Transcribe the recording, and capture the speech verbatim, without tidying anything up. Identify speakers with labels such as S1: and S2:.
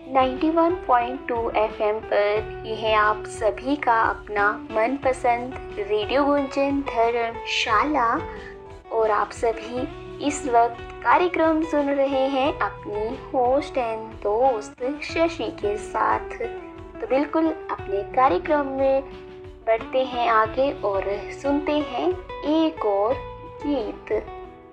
S1: Ninety one point two FM पर यह है आप सभी का अपना मनपसंद रेडियो गुंजन धर्मशाला। और आप सभी इस वक्त कार्यक्रम सुन रहे हैं अपनी होस्ट एंड दोस्त शशि के साथ। तो बिल्कुल अपने कार्यक्रम में बढ़ते हैं आगे और सुनते हैं एक और गीत।